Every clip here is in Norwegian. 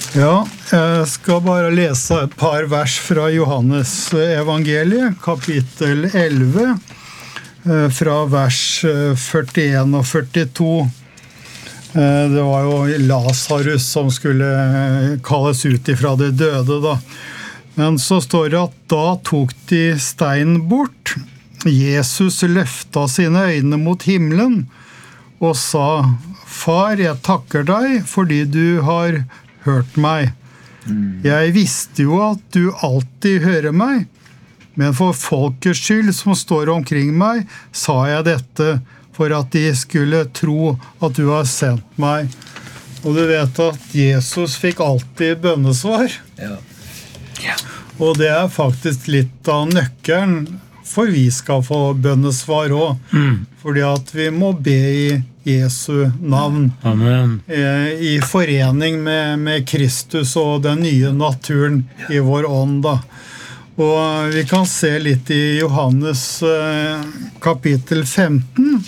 Ja, jeg skal bare lese et par vers fra Johannes evangeliet, kapittel 11, fra vers 41 og 42. Det var jo Lazarus som skulle kalles ut ifra de døde da. Men så står det at da tok de steinen bort. Jesus løftet sine øyne mot himmelen og sa, «Far, jeg takker deg fordi du har hørt meg. Jeg visste jo at du alltid hører meg, men for folkets skyld som står omkring meg, sa jeg dette for at de skulle tro at du har sendt meg.» Og du vet at Jesus fikk alltid bønnesvar. Ja. Og det er faktisk litt av nøkkelen for vi skal få bønnesvar også. Fordi at vi må be i Jesu navn. Amen. I forening med Kristus og den nye naturen i vår ånd da. Og vi kan se litt i Johannes kapittel 15.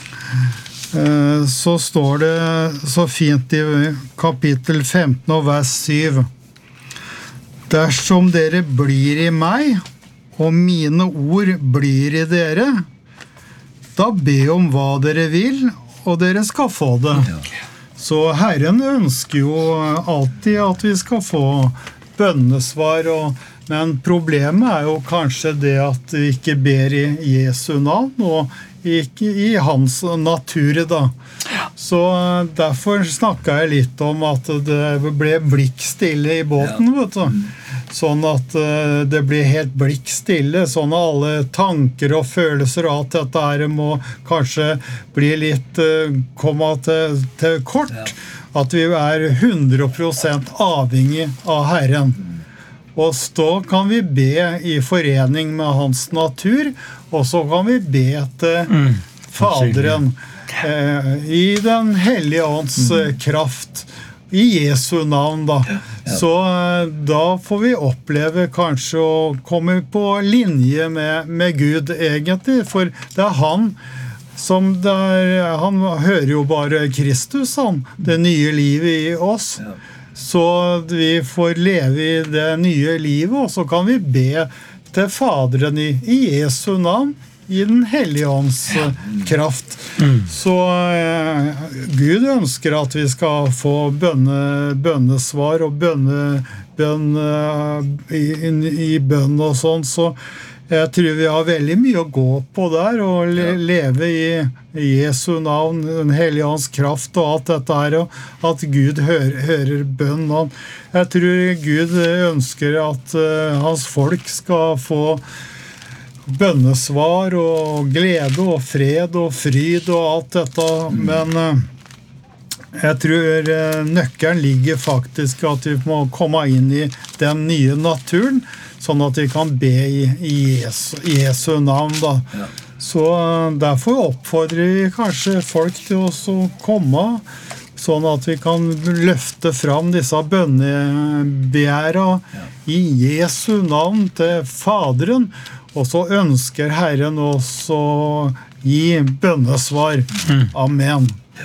Så står det så fint i kapittel 15 og vers 7. Dersom dere blir i meg, og mine ord blir i dere, da be om hva dere vil, og dere skal få det. Så Herren ønsker jo alltid at vi skal få bønnesvar, men problemet er jo kanskje det at vi ikke ber i Jesu navn, og ikke i hans natur da. Så derfor snakket jeg litt om at det ble blikkstille i båten, vet du. Sånn at det blir helt blikkstille, sånn at alle tanker og følelser og alt dette her må kanskje bli litt, komme til kort, at vi er 100% avhengig av Herren. Og så kan vi be i forening med hans natur, og så kan vi be til Faderen i den hellige ånds kraft, i Jesu navn da. Så da får vi oppleve kanskje å komme på linje med Gud egentlig, for det er han som han hører jo bare Kristus, det nye livet i oss. Så vi får leve i det nye livet, og så kan vi be til Faderen i Jesu navn, i den hellige ånds kraft. Så Gud ønsker at vi skal få bønnesvar og bønn i bønn og sånn, så jeg tror vi har veldig mye å gå på der, og leve i Jesu navn, den hellige ånds kraft og alt dette her, og at Gud hører bønn. Jeg tror Gud ønsker at hans folk skal få bønnesvar og glede og fred og fryd og alt dette, men jeg tror nøkkelen ligger faktisk at vi må komme inn i den nye naturen, sånn at vi kan be i Jesu navn da. Så derfor oppfordrer vi kanskje folk til å komme, sånn at vi kan løfte fram disse bønnebegjæra i Jesu navn til Faderen, og så ønsker Herren også å gi bønnesvar. Amen.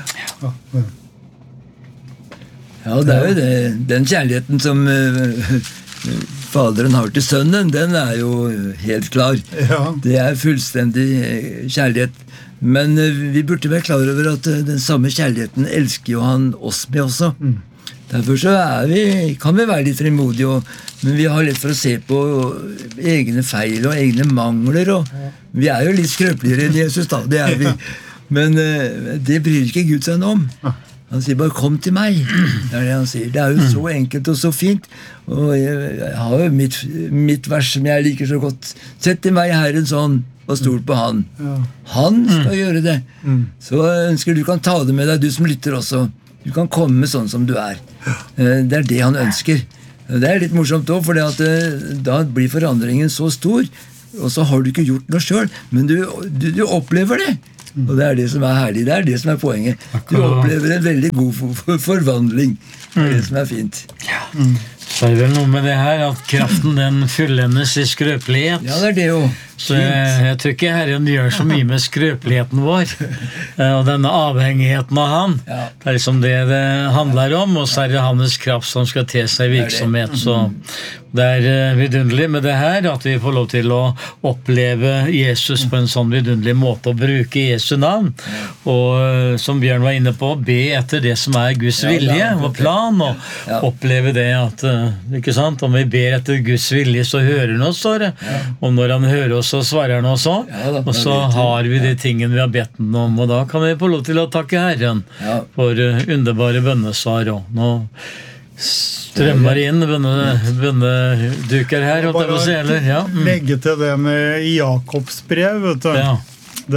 Ja, det er jo det. Den kjærligheten som Faderen har til sønnen, den er jo helt klar. Det er fullstendig kjærlighet. Men vi burde være klar over at den samme kjærligheten elsker jo han oss med også. Derfor så kan vi være litt frimodige, men vi har lett for å se på egne feil og egne mangler, og vi er jo litt skrøpeligere enn Jesus da, det er vi. Men det bryr ikke Gud seg om. Han sier bare, kom til meg. Det er det han sier. Det er jo så enkelt og så fint. Og jeg har jo mitt vers som jeg liker så godt. Sett til meg Herren sånn, og stol på han. Han skal gjøre det. Så ønsker du kan ta det med deg, du som lytter også. Du kan komme sånn som du er. Det er det han ønsker. Det er litt morsomt også, for da blir forandringen så stor, og så har du ikke gjort noe selv, men du opplever det. Og det er det som er herlig, det er det som er poenget. Du opplever en veldig god forvandling. Det er det som er fint. Så er det vel noe med det her, at kraften den fullendes i skrøpelighet. Ja, det er det jo. Så jeg tror ikke Herren gjør så mye med skrøpeligheten vår, og denne avhengigheten av han. Det liksom det handler om, og så det hans kraft som skal til seg virksomhet. Så det vidunderlig med det her, at vi får lov til å oppleve Jesus på en sånn vidunderlig måte, og bruke Jesu navn. Og som Bjørn var inne på, be etter det som Guds vilje og plan, og oppleve det at, ikke sant, om vi ber etter Guds vilje, så hører han oss, står det. Og når han hører oss, så svarer han også, og så har vi de tingene vi har bedt han om, og da kan vi få lov til å takke Herren for underbare bønnesvar. Og nå strømmer inn bønneduker her, og det si, eller? Legge til det med Jakobs brev, vet du.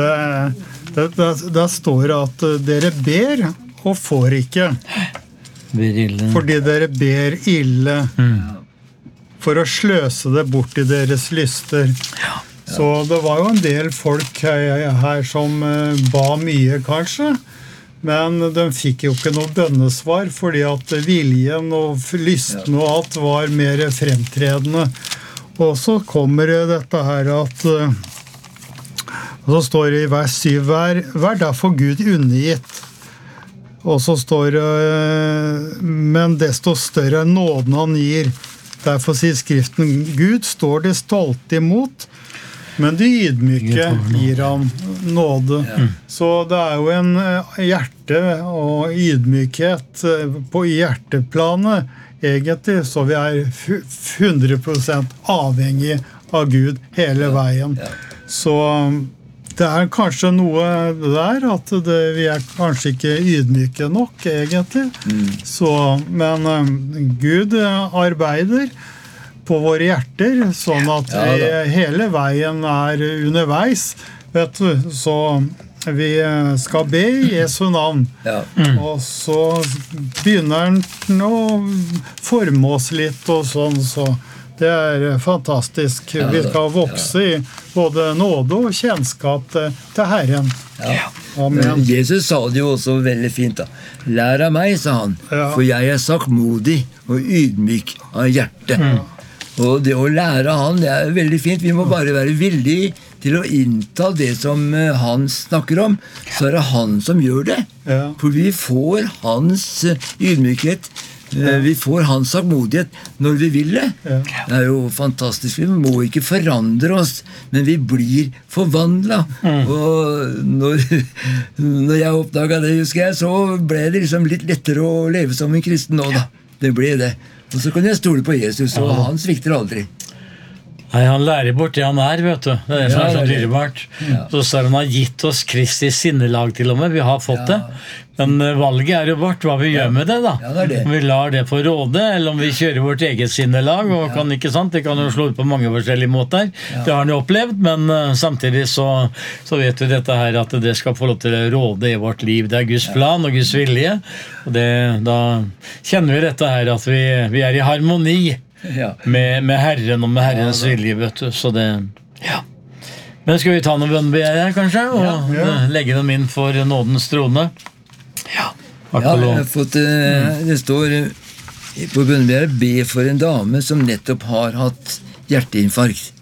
Det står at dere ber og får ikke, fordi dere ber ille, for å sløse det bort i deres lyster. Så det var jo en del folk her som ba mye, kanskje, men de fikk jo ikke noe bønnesvar, fordi at viljen og lysten og alt var mer fremtredende. Og så kommer dette her at, og så står det i vers 7, vær derfor Gud undergitt. Og så står det, men desto større nåden han gir. Derfor sier Skriften, Gud står det stolte imot, men de ydmyke gir han nåde. Så det jo en hjerte og ydmykhet på hjerteplanet, egentlig, så vi 100% avhengig av Gud hele veien. Så det kanskje noe der, at vi kanskje ikke ydmyke nok, egentlig. Så, men Gud arbeider på våre hjerter, sånn at vi hele veien underveis, vet du, så vi skal be i Jesu navn, og så begynner han å forme oss litt og sånn, så det fantastisk. Vi skal vokse i både nåde og kjennskap til Herren. Amen. Jesus sa det jo også veldig fint da. Lær av meg, sa han, for jeg saktmodig og ydmyk av hjerte. Og det å lære av han, det veldig fint. Vi må bare være villige til å innta det som han snakker om. Så det han som gjør det. For vi får hans ydmykhet, vi får hans saktmodighet når vi vil det. Det jo fantastisk. Vi må ikke forandre oss, men vi blir forvandlet. Og når jeg oppdaget det, husker jeg, så ble det liksom litt lettere å leve som en kristen nå da. Det ble det. Og så kan jeg stole på Jesus, og han svikter aldri. Nei, han lærer bort det han vet du. Det som så dyrebart. Så står han har gitt oss Kristi sinnelag til og med. Vi har fått det. Men valget jo vårt, hva vi gjør med det da. Om vi lar det få råde, eller om vi kjører vårt eget sinnelag, og kan ikke sant, det kan jo slå ut på mange forskjellige måter. Det har han jo opplevd, men samtidig så vet vi dette her, at det skal få lov til å råde i vårt liv. Det Guds plan og Guds vilje, og da kjenner vi dette her, at vi i harmoni med Herren og med Herrens vilje, vet du. Så det, Men skal vi ta noen bønnbegjær her, kanskje? Og legge dem inn for nådens trone? Jeg har fått, det står på bønnbegjæret, be for en dame som nettopp har hatt hjerteinfarkt.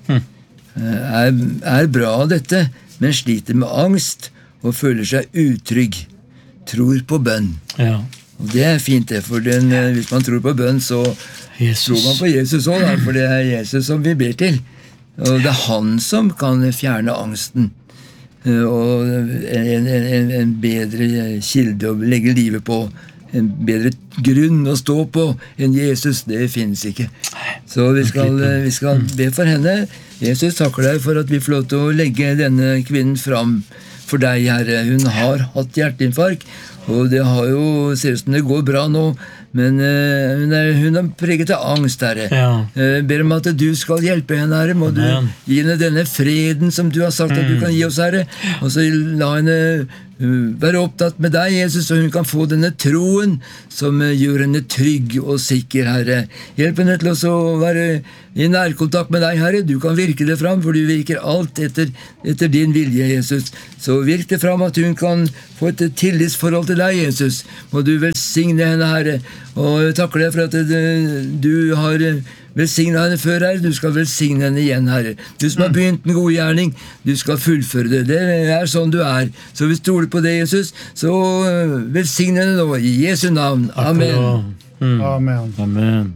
Bra dette, men sliter med angst og føler seg utrygg. Tror på bønn. Og det fint det, for hvis man tror på bønn, så tror man på Jesus også, for det Jesus som vi ber til. Og det han som kan fjerne angsten. Og en bedre kilde å legge livet på, en bedre grunn å stå på enn Jesus, det finnes ikke. Så vi skal be for henne. Jesus takker deg for at vi får lov til å legge denne kvinnen fram for deg, Herre. Hun har hatt hjerteinfarkt, og det har jo, ser ut som det går bra nå, men hun har preget av angst, Herre. Ber om at du skal hjelpe henne, Herre. Må du gi henne denne freden som du har sagt at du kan gi oss, Herre. Og så la henne være opptatt med deg, Jesus, så hun kan få denne troen som gjør henne trygg og sikker, Herre. Hjelp henne til å være i nærkontakt med deg, Herre. Du kan virke det fram, for du virker alt etter din vilje, Jesus. Så virk det fram at hun kan få et tillitsforhold til til deg, Jesus. Må du velsigne henne, Herre. Og jeg takker deg for at du har velsignet henne før, Herre. Du skal velsigne henne igjen, Herre. Du som har begynt en god gjerning, du skal fullføre det. Det sånn du Så vi stoler på det, Jesus. Så velsigne henne nå, i Jesu navn. Amen. Amen. Amen.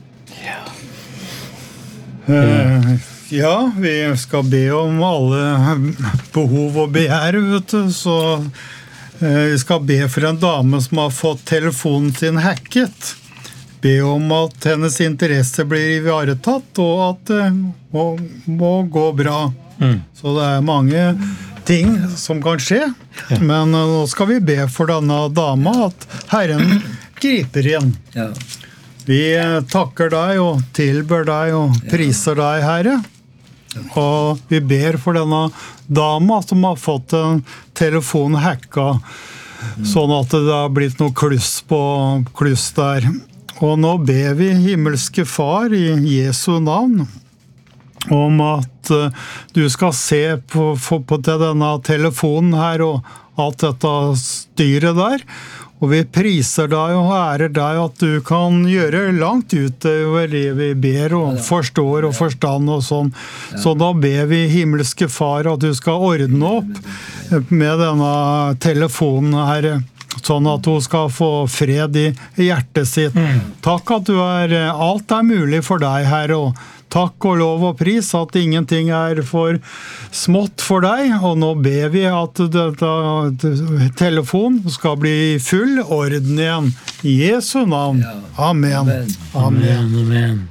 Ja, vi skal be om alle behov og begjær, vet du, så vi skal be for en dame som har fått telefonen sin hacket. Be om at hennes interesse blir ivaretatt, og at det må gå bra. Så det mange ting som kan skje, men nå skal vi be for denne dama at Herren griper inn. Ja. Vi takker deg og tilber deg og priser deg, Herre. Og vi ber for denne dama som har fått en telefon hacka, sånn at det har blitt noe kluss der. Og nå ber vi himmelske far i Jesu navn om at du skal se på til denne telefonen her og alt dette styret der. Og vi priser deg og ærer deg at du kan gjøre langt ut over det vi ber og forstår og forstand og sånn. Så da ber vi himmelske far at du skal ordne opp med denne telefonen her, sånn at hun skal få fred i hjertet sitt. Takk at alt mulig for deg, Herre, og takk og lov og pris at ingenting for smått for deg, og nå ber vi at telefonen skal bli full orden igjen. I Jesu navn. Amen. Amen.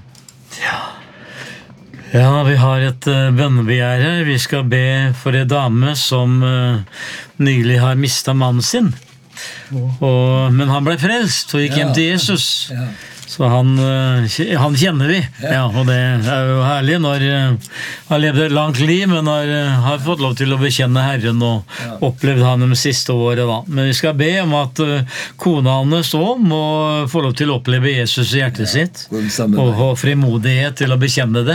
Ja, vi har et bønnebegjære. Vi skal be for en dame som nylig har mistet mannen sin. Men han ble frelst og gikk hjem til Jesus. Så han kjenner vi. Ja, og det jo herlig når han levde et langt liv, men har fått lov til å bekjenne Herren og opplevd han de siste året. Da. Men vi skal be om at kona hans også må få lov til å oppleve Jesus i hjertet sitt, og ha frimodighet til å bekjenne det.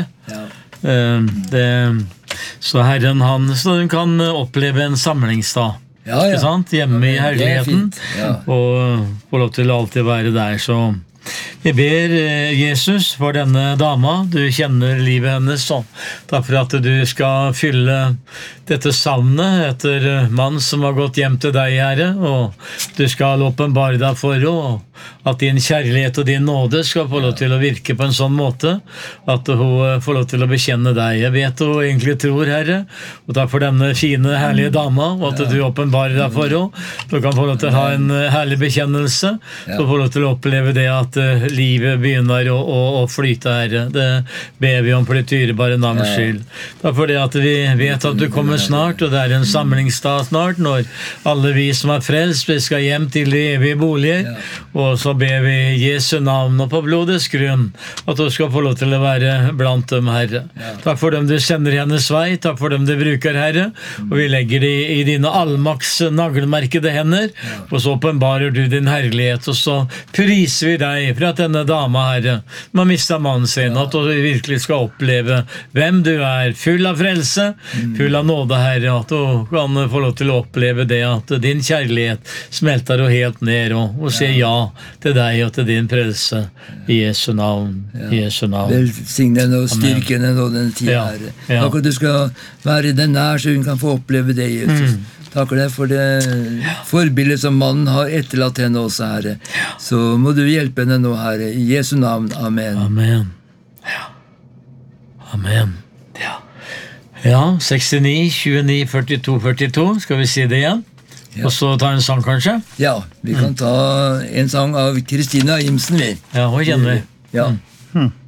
Så Herren så hun kan oppleve en samlingsdag. Ikke sant? Hjemme i herligheten, og få lov til å alltid være der. Så vi ber Jesus for denne dama. Du kjenner livet hennes, så takk for at du skal fylle dette savnet etter mann som har gått hjem til deg, Herre, og du skal åpenbare deg for henne, at din kjærlighet og din nåde skal få lov til å virke på en sånn måte at hun får lov til å bekjenne deg. Jeg vet hun egentlig tror, Herre, og takk for denne fine, herlige dama, og at du åpenbarer deg for henne. Du kan få lov til å ha en herlig bekjennelse, og få lov til å oppleve det at livet begynner å flyte, Herre. Det ber vi om for ditt dyrebare navns skyld. Takk for det at vi vet at du kommer snart, og det en samlingsdag snart, når alle vi som frelst, vi skal hjem til de evige boliger, og så ber vi Jesu navn og på blodets grunn at du skal få lov til å være blant dem, Herre. Takk for dem du sender hennes vei, takk for dem du bruker, Herre, og vi legger det i dine allmaks nagelmerkede hender, og så åpenbarer du din herlighet, og så priser vi deg for at denne dama, Herre, som har mistet mannen sin, at du virkelig skal oppleve hvem du full av frelse, full av nåde, Herre, at du kan få lov til å oppleve det, at din kjærlighet smelter og helt ned, og sier ja til deg og til din frelse i Jesu navn. Jesu navn. Velsigne henne og styrke henne nå den tiden, Herre. Takk at du skal være den nær, så hun kan få oppleve det, Jesus. Takk for det forbildet som mannen har etterlatt henne også, Herre. Så må du hjelpe henne nå, Herre. I Jesu navn. Amen. Amen. Amen. Ja, 69, 29, 42, 42. Skal vi si det igjen? Og så ta en sang, kanskje? Ja, vi kan ta en sang av Kristina Imsen. Ja, hun kjenner vi. Ja.